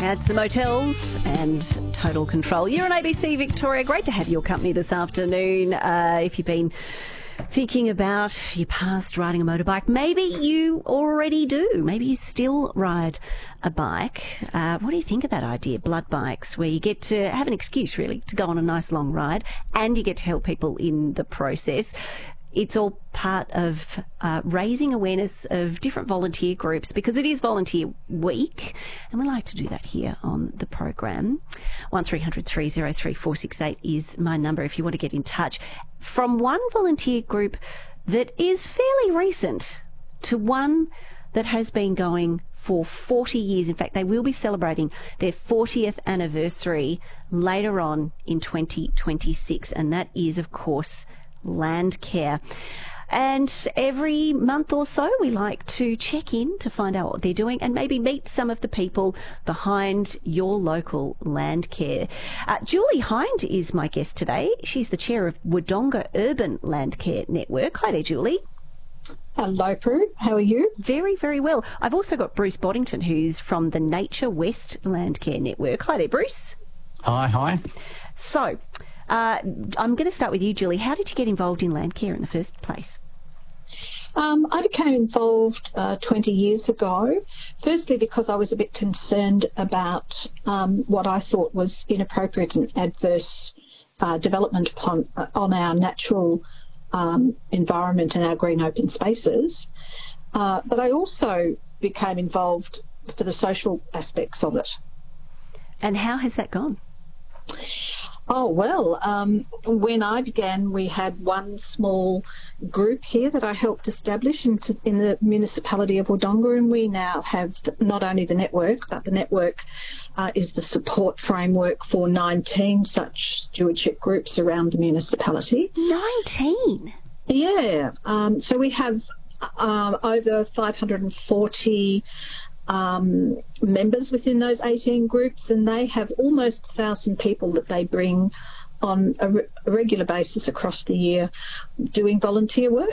Had some motels and Total Control. You're on ABC Victoria. Great to have your company this afternoon. If you've been thinking about your past riding a motorbike, maybe you already do. Maybe you still ride a bike. What do you think of that idea, blood bikes, where you get to have an excuse, really, to go on a nice long ride and you get to help people in the process? It's all part of raising awareness of different volunteer groups, because it is Volunteer Week, and we like to do that here on the program. 1300 303 468 is my number if you want to get in touch. From one volunteer group that is fairly recent to one that has been going for 40 years. In fact, they will be celebrating their 40th anniversary later on in 2026, and that is, of course, Landcare. And every month or so we like to check in to find out what they're doing and maybe meet some of the people behind your local Landcare. Julie Hind is my guest today. She's the chair of Wodonga Urban Landcare Network. Hi there, Julie. Hello, Prue. How are you? Very, very well. I've also got Bruce Boddington, who's from the Nature West Landcare Network. Hi there, Bruce. Hi. So, I'm going to start with you, Julie. How did you get involved in Landcare in the first place? I became involved 20 years ago, firstly because I was a bit concerned about what I thought was inappropriate and adverse development on our natural environment and our green open spaces. But I also became involved for the social aspects of it. And how has that gone? Oh, well, when I began, we had one small group here that I helped establish in the municipality of Wodonga, and we now have not only the network, but the network is the support framework for 19 such stewardship groups around the municipality. 19? Yeah. So we have over 540 members within those 18 groups, and they have almost 1,000 people that they bring on a regular basis across the year doing volunteer work.